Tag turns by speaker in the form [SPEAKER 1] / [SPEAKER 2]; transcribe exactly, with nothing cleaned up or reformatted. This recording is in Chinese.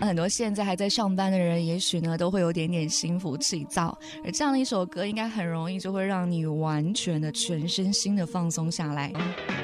[SPEAKER 1] 很多现在还在上班的人也许呢都会有点点心浮气躁，而这样的一首歌应该很容易就会让你完全的全身心的放松下来。